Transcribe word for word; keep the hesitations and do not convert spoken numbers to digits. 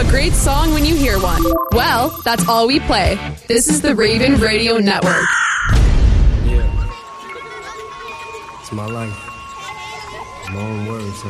a great song when you hear one. Well, that's all we play. This is the Raven Radio Network. Yeah. It's my life. My own words, huh?